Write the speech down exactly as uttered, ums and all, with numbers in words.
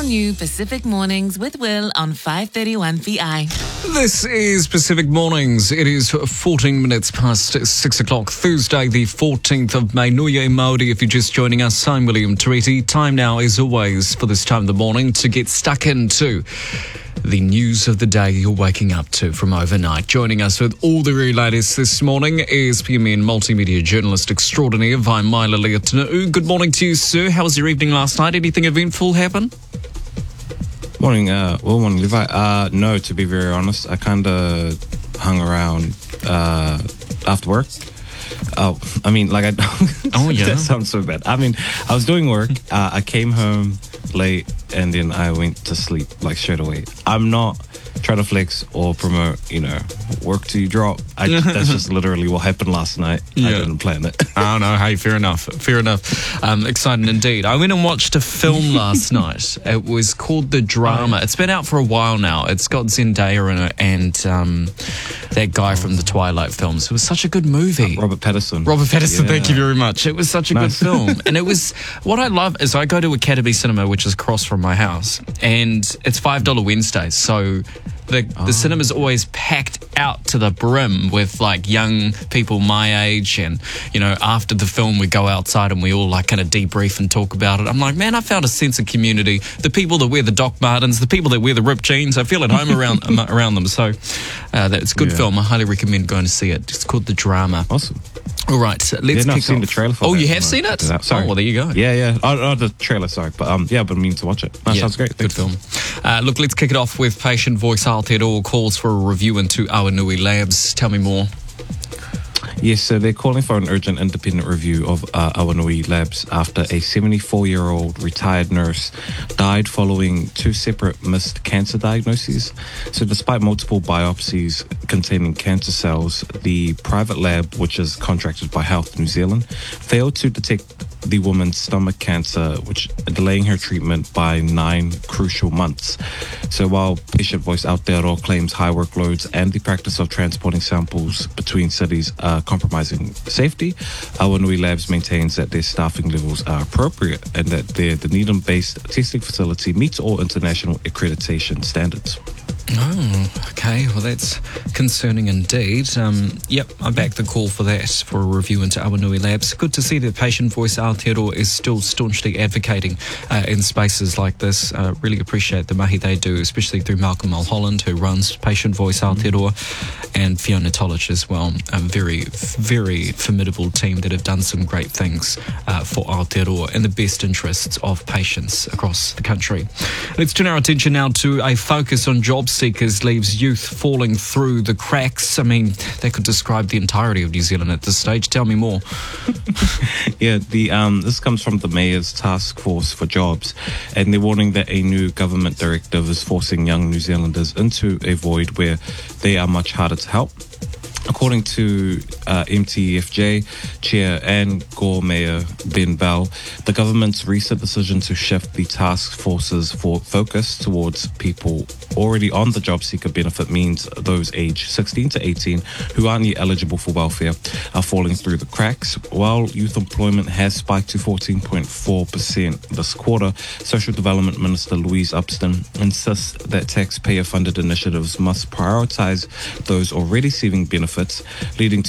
all-new Pacific Mornings with Will on five thirty-one P I. This is Pacific Mornings. It is fourteen minutes past six o'clock, Thursday, the fourteenth of May. Nuye Maori, if you're just joining us, I'm William Toriti. Time now, as always, for this time of the morning to get stuck into the news of the day you're waking up to from overnight. Joining us with all the very latest this morning is P M N multimedia journalist extraordinaire, Vaimala Leotina'u. Good morning to you, sir. How was your evening last night? Anything eventful happen? Morning, uh, well, morning, Levi. Uh, no, to be very honest, I kind of hung around uh, after work. Oh, I mean, like I don't. Oh, yeah. That sounds so bad. I mean, I was doing work. Uh, I came home late, and then I went to sleep like straight away. I'm not trying to flex or promote, you know, work till you drop. I, that's just literally what happened last night. Yeah. I didn't plan it. Oh, no, hey, fair enough, fair enough. Um, exciting indeed. I went and watched a film last night. It was called The Drama. It's been out for a while now. It's got Zendaya in it and um, that guy from the Twilight films. It was such a good movie. Uh, Robert Pattinson. Robert Pattinson, Yeah. thank you very much. It was such a Nice. good film. And it was, what I love is I go to Academy Cinema, which is across from my house, and it's five dollars Wednesdays. So the, the cinema's always packed out to the brim with like young people my age, and you know, after the film we go outside and we all like kind of debrief and talk about it. I'm like, man, I found a sense of community. The people that wear the Doc Martens, the people that wear the ripped jeans, I feel at home around um, around them. So uh, that's a good Yeah. film. I highly recommend going to see it. It's called The Drama. Awesome. All right, so let's Yeah, no, kick I've seen off. the trailer for Oh, that. you have No, seen it? that- sorry. Oh, well, there you go. Yeah, yeah. Oh, oh, the trailer, sorry. But um, yeah, but I mean to watch it. That Yeah, sounds great. Good Thanks. film. Uh, look, let's kick it off with patient voice Aotearoa calls for a review into Awanui Labs. Tell me more. Yes, so they're calling for an urgent independent review of uh, Awanui Labs after a seventy-four-year-old retired nurse died following two separate missed cancer diagnoses. So despite multiple biopsies containing cancer cells, the private lab, which is contracted by Health New Zealand, failed to detect the woman's stomach cancer, which delaying her treatment by nine crucial months. So while patient voice Aotearoa claims high workloads and the practice of transporting samples between cities are compromising safety, Awanui Labs maintains that their staffing levels are appropriate and that their Dunedin-based testing facility meets all international accreditation standards. Oh, okay. Well, that's concerning indeed. Um, yep, I back the call for that, for a review into Awanui Labs. Good to see that patient voice Aotearoa is still staunchly advocating uh, in spaces like this. Uh, really appreciate the mahi they do, especially through Malcolm Mulholland, who runs patient voice Aotearoa, and Fiona Tolich as well. A very, very formidable team that have done some great things uh, for Aotearoa in the best interests of patients across the country. Let's turn our attention now to a focus on job seekers leaves youth falling through the cracks. I mean, that could describe the entirety of New Zealand at this stage. Tell me more. Yeah, the um, this comes from the Mayor's Task Force for Jobs, and they're warning that a new government directive is forcing young New Zealanders into a void where they are much harder to help. According to uh, M T E F J Chair and Gore Mayor Ben Bell, the government's recent decision to shift the task force's for focus towards people already on the job seeker benefit means those aged sixteen to eighteen who aren't yet eligible for welfare are falling through the cracks. While youth employment has spiked to fourteen point four percent this quarter, Social Development Minister Louise Upston insists that taxpayer-funded initiatives must prioritise those already receiving benefits, leading